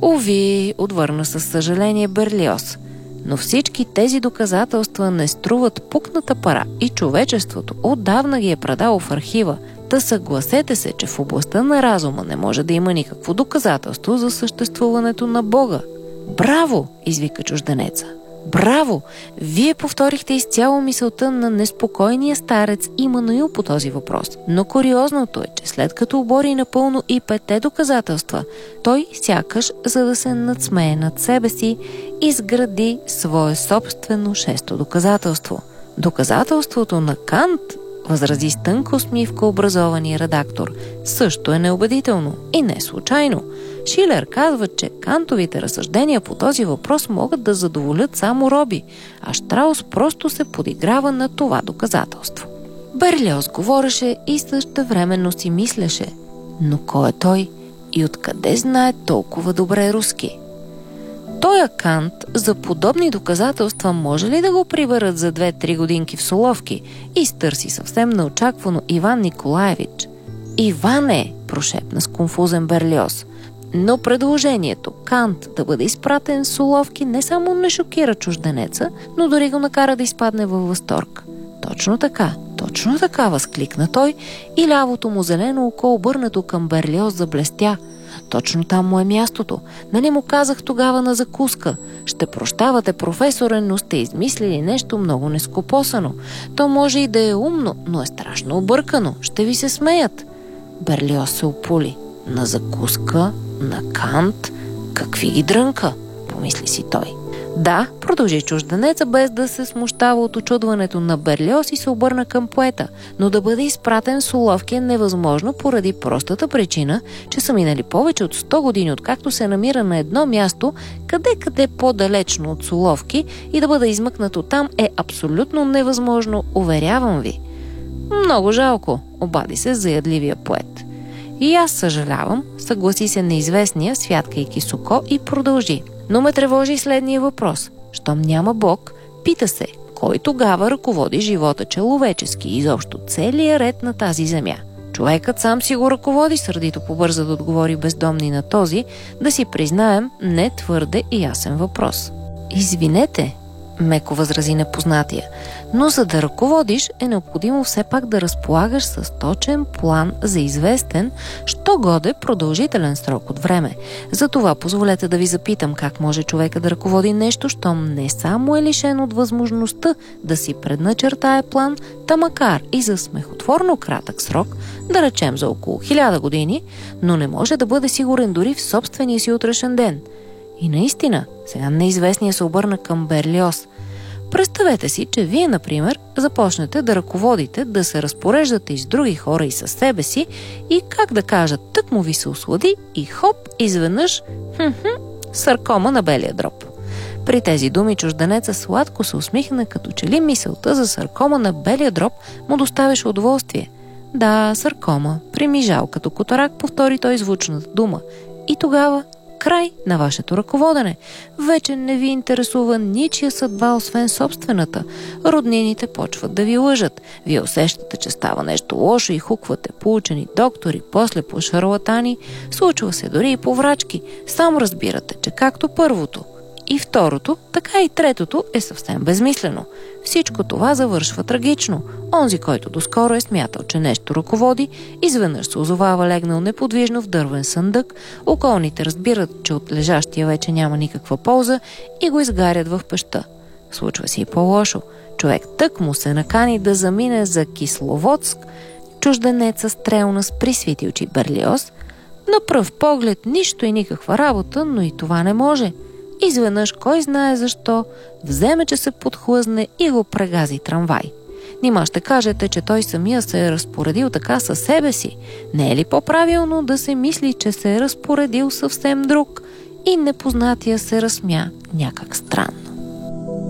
Уви, отвърна със съжаление Берлиоз. Но всички тези доказателства не струват пукната пара и човечеството отдавна ги е предало в архива. Та съгласете се, че в областта на разума не може да има никакво доказателство за съществуването на Бога. Браво! Извика чужденеца. Браво! Вие повторихте изцяло мисълта на неспокойния старец Имануил по този въпрос. Но куриозното е, че след като обори напълно и 5 доказателства, той сякаш, за да се надсмее над себе си, изгради свое собствено 6-то доказателство. Доказателството на Кант, възрази с тънка усмивка образования редактор, също е неубедително и не случайно. Шилер казва, че Кантовите разсъждения по този въпрос могат да задоволят само роби, а Щраус просто се подиграва на това доказателство. Берлиоз говореше и същевременно си мислеше, но кой е той и откъде знае толкова добре руски? Тоя Кант за подобни доказателства може ли да го приберат за 2-3 годинки в Соловки? Изтърси съвсем неочаквано Иван Николаевич. Иване, прошепна с конфузен Берлиоз. Но предложението Кант да бъде изпратен в Соловки не само не шокира чужденеца, но дори го накара да изпадне във възторг. Точно така, възкликна той и лявото му зелено око, обърнато към Берлиоз, заблестя. Точно там му е мястото. Нали му казах тогава на закуска? Ще прощавате, професоре, но сте измислили нещо много нескопосано. То може и да е умно, но е страшно объркано. Ще ви се смеят. Берлиоз се опули. На закуска? На Кант? Какви ги дрънка? Помисли си той. Да, продължи чужденеца, без да се смущава от очудването на Берлиоз и се обърна към поета, но да бъде изпратен в Соловки е невъзможно поради простата причина, че са минали повече от 100 години, откакто се намира на едно място, къде по-далечно от Соловки, и да бъде измъкнат оттам е абсолютно невъзможно, уверявам ви. Много жалко, обади се заядливия поет. И аз съжалявам, съгласи се неизвестния, святкайки с око, и продължи. Но ме тревожи следния въпрос. Щом няма Бог, пита се, кой тогава ръководи живота человечески и изобщо целия ред на тази земя? Човекът сам си го ръководи, сърдито побърза да отговори бездомни на този, да си признаем, не твърде и ясен въпрос. Извинете, меко възрази непознатия, но за да ръководиш е необходимо все пак да разполагаш с точен план за известен, що годе продължителен срок от време. Затова позволете да ви запитам как може човека да ръководи нещо, щом не само е лишен от възможността да си предначертае план, та макар и за смехотворно кратък срок, да речем за около 1000 години, но не може да бъде сигурен дори в собствения си утрешен ден. И наистина, сега неизвестният се обърна към Берлиоз. Представете си, че вие, например, започнете да ръководите, да се разпореждате и с други хора, и със себе си, и как да кажа, тък му ви се ослади и хоп, изведнъж, саркома на белия дроб. При тези думи чужденеца сладко се усмихна, като че ли мисълта за саркома на белия дроб му доставяше удоволствие. Да, саркома, примижал като котарак, повтори той звучната дума. И тогава край на вашето ръководене. Вече не ви интересува ничия съдба, освен собствената. Роднините почват да ви лъжат. Вие усещате, че става нещо лошо и хуквате по учени доктори, после по шарлатани. Случва се дори и по врачки. Сам разбирате, че както първото и второто, така и третото е съвсем безмислено. Всичко това завършва трагично. Онзи, който доскоро е смятал, че нещо ръководи, изведнъж се озовава легнал неподвижно в дървен съндък, околните разбират, че от лежащия вече няма никаква полза и го изгарят в пещта. Случва се и по-лошо. Човек тък му се накани да замине за Кисловодск, чужденеца стрелна с присвити очи Берлиоз. На пръв поглед нищо и никаква работа, но и това не може. Изведнъж, кой знае защо, вземе, че се подхлъзне и го прегази трамвай. Нима ще кажете, че той самия се е разпоредил така със себе си. Не е ли по-правилно да се мисли, че се е разпоредил съвсем друг? И непознатия се разсмя някак странно.